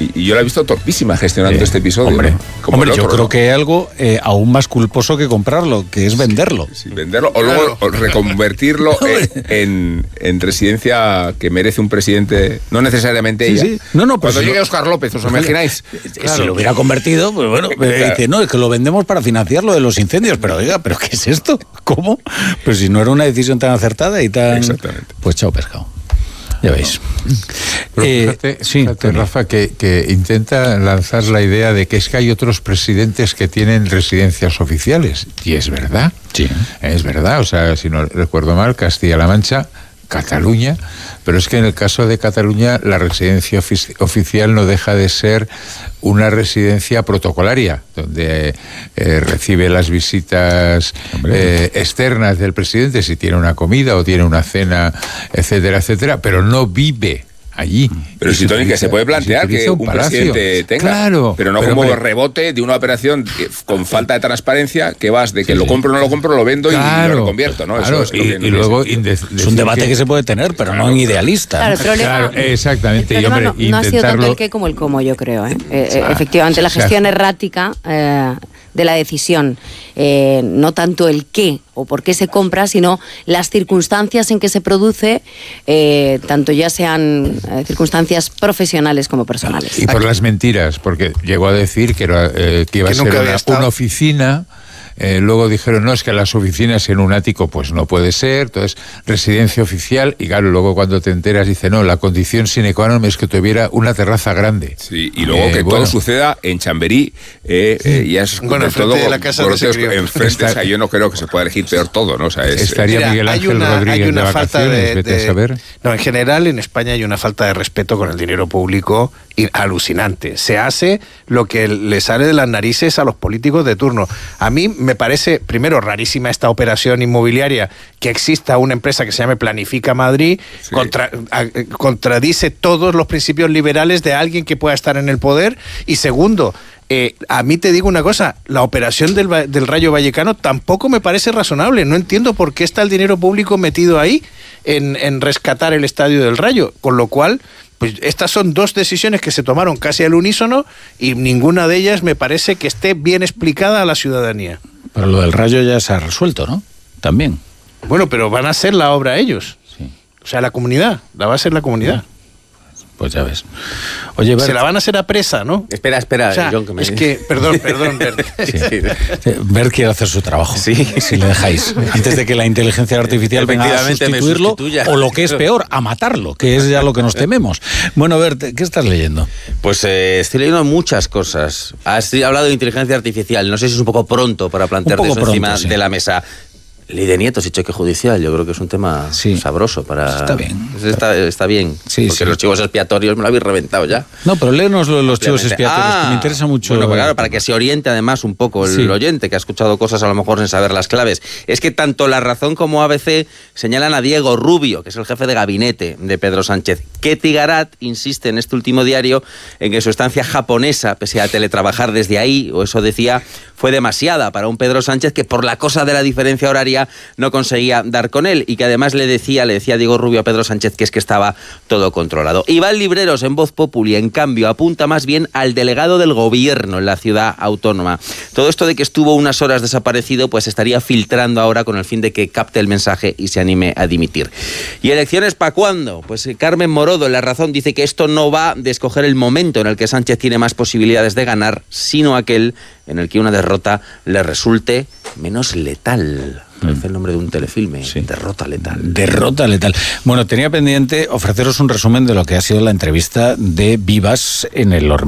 Y yo la he visto torpísima gestionando este episodio. Hombre, ¿no? Yo creo que hay algo aún más culposo que comprarlo, que es venderlo. Sí, venderlo o luego reconvertirlo en residencia que merece un presidente, no necesariamente ella. Sí. No, pues cuando llegue Óscar López, ¿os imagináis? Claro. Si lo hubiera convertido, pues bueno, dice, no, es que lo vendemos para financiar lo de los incendios. Pero oiga, ¿pero qué es esto? ¿Cómo? Pues si no era una decisión tan acertada y tan... Exactamente. Pues chao pescado. Ya veis. Pero fíjate, Rafa, que intenta lanzar la idea de que es que hay otros presidentes que tienen residencias oficiales. Y es verdad. Sí. Es verdad. O sea, si no recuerdo mal, Castilla-La Mancha, Cataluña, pero es que en el caso de Cataluña la residencia oficial no deja de ser una residencia protocolaria, donde recibe las visitas externas del presidente, si tiene una comida o tiene una cena, etcétera, etcétera, pero no vive allí. Pero si Tony, que se puede plantear que un presidente tenga, claro, pero no como rebote de una operación con falta de transparencia, que vas de que lo compro o no lo compro, lo vendo y lo reconvierto, ¿no? Claro, eso es luego es un debate que se puede tener, pero no en idealista. Claro, el problema, exactamente. El problema no ha sido tanto el qué como el cómo, yo creo. Efectivamente, la gestión errática de la decisión, no tanto el qué o por qué se compra, sino las circunstancias en que se produce, tanto ya sean circunstancias profesionales como personales. Y por las mentiras, porque llegó a decir que iba a ser una oficina. Luego dijeron, no, es que las oficinas en un ático pues no puede ser, entonces residencia oficial, y claro, luego cuando te enteras dice, no, la condición sine qua non es que tuviera una terraza grande. Sí, y luego que todo suceda en Chamberí, y es todo de la casa de enfrente, o sea, yo no creo que se pueda elegir peor todo, ¿no? O sea, estaría Miguel Ángel Rodríguez de vacaciones, vete a saber. No, en general en España hay una falta de respeto con el dinero público alucinante. Se hace lo que le sale de las narices a los políticos de turno. A mí me parece, primero, rarísima esta operación inmobiliaria, que exista una empresa que se llame Planifica Madrid, contradice todos los principios liberales de alguien que pueda estar en el poder, y segundo, a mí te digo una cosa, la operación del Rayo Vallecano tampoco me parece razonable. No entiendo por qué está el dinero público metido ahí en rescatar el estadio del Rayo, con lo cual pues estas son dos decisiones que se tomaron casi al unísono y ninguna de ellas me parece que esté bien explicada a la ciudadanía. Pero lo del Rayo ya se ha resuelto, ¿no? También. Bueno, pero van a hacer la obra ellos. Sí. O sea, la comunidad, la va a hacer la comunidad. Pues ya ves. Oye, Bert, se la van a hacer a presa, ¿no? Espera, o sea, John, que me... Es que, perdón, Bert. Bert quiere hacer su trabajo, si le dejáis. Antes de que la inteligencia artificial venga a sustituirlo, o lo que es peor, a matarlo, que es ya lo que nos tememos. Bueno, Bert, ¿qué estás leyendo? Pues estoy leyendo muchas cosas. Has hablado de inteligencia artificial, no sé si es un poco pronto para plantearte eso encima de la mesa. Ley de nietos y cheque judicial, yo creo que es un tema sabroso para... Está bien. Está bien, porque los chivos expiatorios me lo habéis reventado ya. No, pero léenos lo de los chivos expiatorios, que me interesa mucho. Bueno, pues claro, para que se oriente además un poco el oyente, que ha escuchado cosas a lo mejor sin saber las claves. Es que tanto La Razón como ABC señalan a Diego Rubio, que es el jefe de gabinete de Pedro Sánchez. Ketty Garat insiste en este último diario en que su estancia japonesa, pese a teletrabajar desde ahí, o eso decía, fue demasiada para un Pedro Sánchez que por la cosa de la diferencia horaria no conseguía dar con él, y que además le decía Diego Rubio a Pedro Sánchez que es que estaba todo controlado. Iván Libreros, en Voz Populi, en cambio, apunta más bien al delegado del gobierno en la ciudad autónoma. Todo esto de que estuvo unas horas desaparecido, pues estaría filtrando ahora con el fin de que capte el mensaje y se anime a dimitir. ¿Y elecciones para cuándo? Pues Carmen Morodo, en La Razón, dice que esto no va de escoger el momento en el que Sánchez tiene más posibilidades de ganar, sino aquel en el que una derrota le resulte menos letal. Parece el nombre de un telefilme. Derrota letal. Derrota letal. Bueno, tenía pendiente ofreceros un resumen de lo que ha sido la entrevista de Vivas en El Hormiguero.